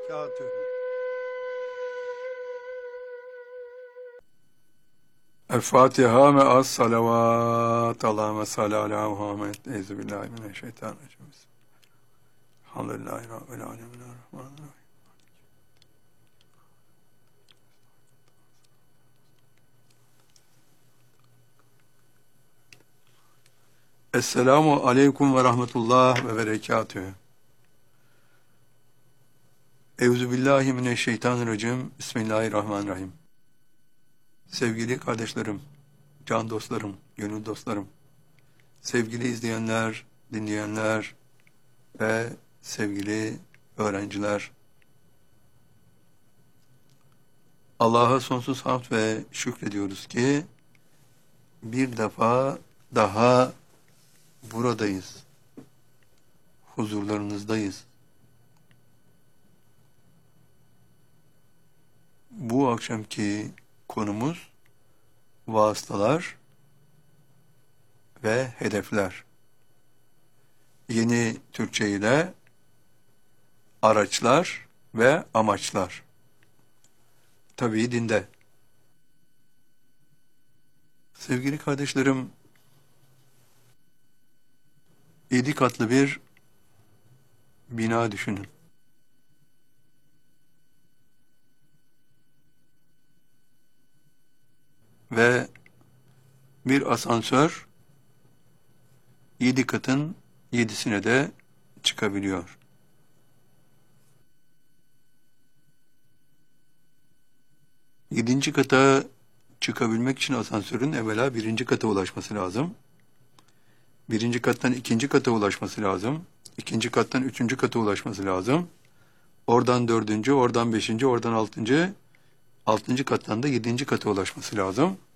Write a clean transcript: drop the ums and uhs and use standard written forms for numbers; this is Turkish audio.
وبركاته. الفاتحة مع الصلوات. اللهم صل على محمد. أعوذ بالله من الشيطان الرجيم. الحمد لله رب العالمين الرحمن الرحيم. Esselamu aleyküm ve rahmetullah ve berekatühü. Euzubillahimineşşeytanirracim. Bismillahirrahmanirrahim. Sevgili kardeşlerim, can dostlarım, gönül dostlarım, sevgili izleyenler, dinleyenler ve sevgili öğrenciler, Allah'a sonsuz hamd ve şükrediyoruz ki bir defa daha buradayız, huzurlarınızdayız. Bu akşamki konumuz vasıtalar ve hedefler. Yeni Türkçe ile araçlar ve amaçlar. Tabii dinde. Sevgili kardeşlerim, 7 katlı bir bina düşünün. Ve bir asansör 7 katın 7'sine de çıkabiliyor. Yedinci kata çıkabilmek için asansörün evvela 1. kata ulaşması lazım. 1. kattan 2. kata ulaşması lazım. 2. kattan 3. kata ulaşması lazım. Oradan 4. oradan 5. oradan 6. 6. kattan da 7. kata ulaşması lazım.